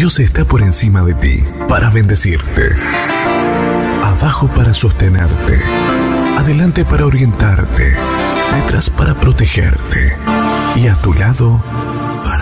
Dios está por encima de ti para bendecirte, abajo para sostenerte, adelante para orientarte, detrás para protegerte y a tu lado